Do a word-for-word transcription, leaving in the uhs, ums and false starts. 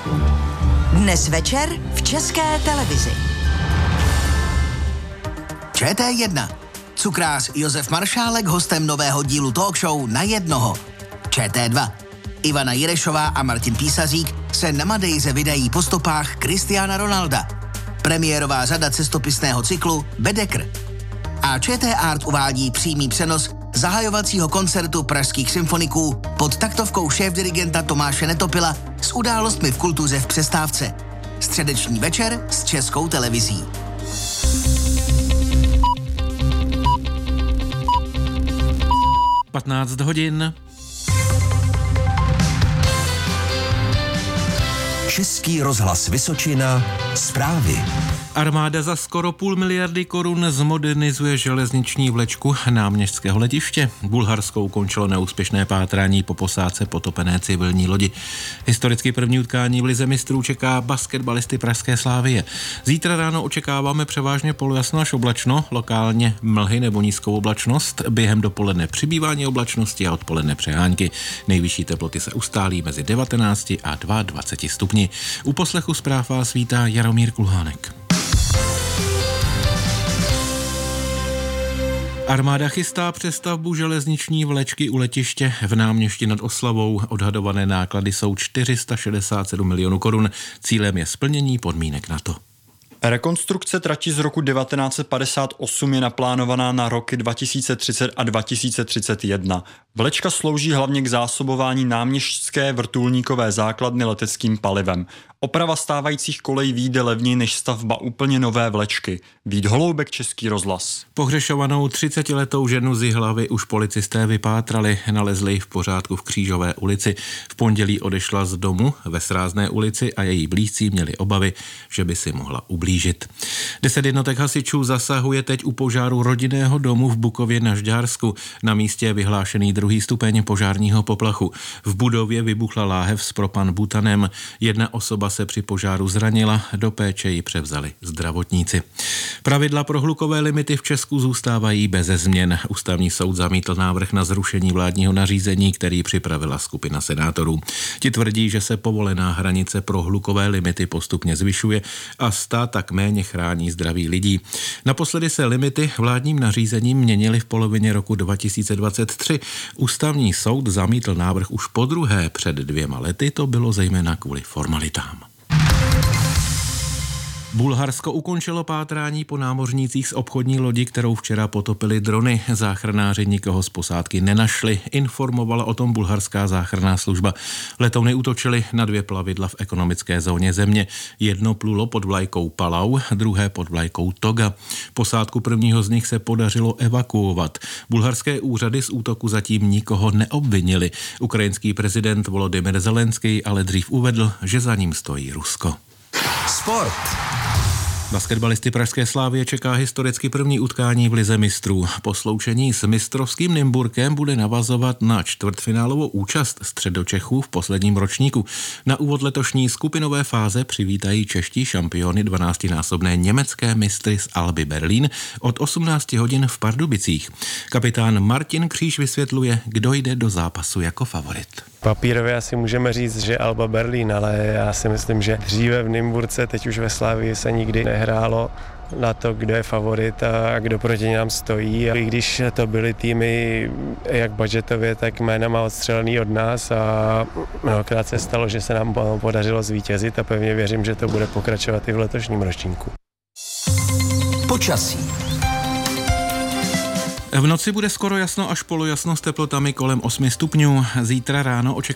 Dnes večer v České televizi. Č T jedna. Cukrář Josef Maršálek hostem nového dílu talk show Na jednoho. Č T dva. Ivana Jirešová a Martin Písařík se na Madejře vydají po stopách Cristiana Ronalda. Premiérová řada cestopisného cyklu Bedekr. A ČT Art uvádí přímý přenos zahajovacího koncertu pražských symfoniků pod taktovkou šéfdirigenta Tomáše Netopila s událostmi v kultuře v přestávce. Středeční večer s Českou televizí. patnáct hodin. Český rozhlas Vysočina. Zprávy. Armáda za skoro půl miliardy korun zmodernizuje železniční vlečku náměstského letiště. Bulharsko ukončilo neúspěšné pátrání po posádce potopené civilní lodi. Historicky první utkání v lize mistrů čeká basketbalisty pražské Slavie. Zítra ráno očekáváme převážně polojasno až oblačno, lokálně mlhy nebo nízkou oblačnost, během dopoledne přibývání oblačnosti a odpoledne přehánky. Nejvyšší teploty se ustálí mezi devatenácti a dvaceti dvěma stupni. U poslechu zpráv vás vítá Jaromír Kulhánek. Armáda chystá přestavbu železniční vlečky u letiště v Náměšti nad Oslavou. Odhadované náklady jsou čtyři sta šedesát sedm milionů korun. Cílem je splnění podmínek na to. Rekonstrukce trati z roku devatenáct set padesát osm je naplánovaná na roky dva tisíce třicet a dva tisíce třicet jedna. Vlečka slouží hlavně k zásobování náměstské vrtulníkové základny leteckým palivem. Oprava stávajících kolejí vyjde levněji než stavba úplně nové vlečky. Vít Holoubek, Český rozhlas. Pohřešovanou třicetiletou ženu z Jihlavy už policisté vypátrali, nalezli ji v pořádku v Křížové ulici. V pondělí odešla z domu ve Srázné ulici a její blízcí měli obavy, že by si mohla ublížit. Deset jednotek hasičů zasahuje teď u požáru rodinného domu v Bukově na Žďársku. Na místě je vyhlášený druhý stupeň požárního poplachu. V budově vybuchla láhev s propan-butanem. Jedna osoba se při požáru zranila, do péče ji převzali zdravotníci. Pravidla pro hlukové limity v Česku zůstávají beze změn. Ústavní soud zamítl návrh na zrušení vládního nařízení, který připravila skupina senátorů. Ti tvrdí, že se povolená hranice pro hlukové limity postupně zvyšuje a stát tak méně chrání zdraví lidí. Naposledy se limity vládním nařízením měnily v polovině roku dva tisíce dvacet tři. Ústavní soud zamítl návrh už podruhé. Před dvěma lety to bylo zejména kvůli formalitám. Bulharsko ukončilo pátrání po námořnících z obchodní lodi, kterou včera potopili drony. Záchranáři nikoho z posádky nenašli, informovala o tom bulharská záchranná služba. Letouny útočily na dvě plavidla v ekonomické zóně země. Jedno plulo pod vlajkou Palau, druhé pod vlajkou Toga. Posádku prvního z nich se podařilo evakuovat. Bulharské úřady z útoku zatím nikoho neobvinili. Ukrajinský prezident Volodymyr Zelenský ale dřív uvedl, že za ním stojí Rusko. Sport. Basketbalisty pražské Slavie čeká historicky první utkání v lize mistrů. Po sloučení s mistrovským Nymburkem bude navazovat na čtvrtfinálovou účast Středočechů v posledním ročníku. Na úvod letošní skupinové fáze přivítají čeští šampiony dvanáctinásobné německé mistry z Alby Berlín od osmnácti hodin v Pardubicích. Kapitán Martin Kříž vysvětluje, kdo jde do zápasu jako favorit. Papírově asi můžeme říct, že Alba Berlín, ale já si myslím, že dříve v Nymburce, teď už ve Slavii se nikdy nehrálo na to, kdo je favorit a kdo proti nám stojí. A i když to byly týmy jak budgetově, tak jménama odstřelený od nás a mnohokrát se stalo, že se nám podařilo zvítězit a pevně věřím, že to bude pokračovat i v letošním ročníku. Počasí. V noci bude skoro jasno až polojasno s teplotami kolem osmi stupňů. Zítra ráno očekáváme